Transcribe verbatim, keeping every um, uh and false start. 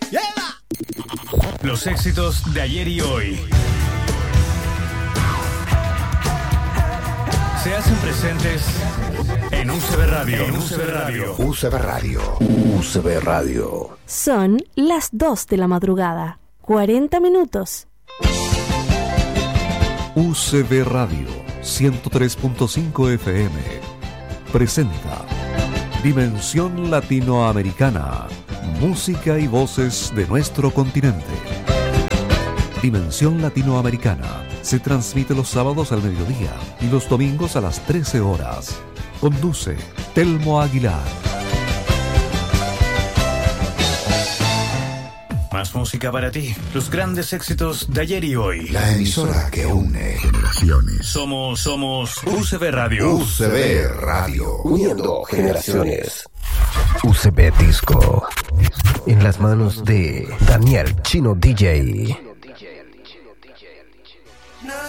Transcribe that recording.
Los éxitos de ayer y hoy se hacen presentes en U C B Radio. En U C B Radio. U C B Radio. U C B Radio. Son las dos de la madrugada. cuarenta minutos. U C B Radio ciento tres punto cinco F M presenta Dimensión Latinoamericana. Música y voces de nuestro continente. Dimensión Latinoamericana se transmite los sábados al mediodía y los domingos a las trece horas. Conduce Telmo Aguilar. Más música para ti. Los grandes éxitos de ayer y hoy. La emisora que une generaciones. Somos, somos U C B Radio. U C B Radio. Uniendo generaciones. U C B Disco. En las manos de Daniel Chino D J.